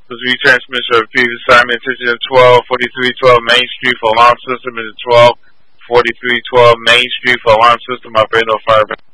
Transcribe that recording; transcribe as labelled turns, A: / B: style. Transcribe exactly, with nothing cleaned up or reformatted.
A: was retransmission of previous assignment. Attention to twelve forty-three twelve Main Street for alarm system. Is twelve forty-three twelve Main Street for alarm system. Operating no fire.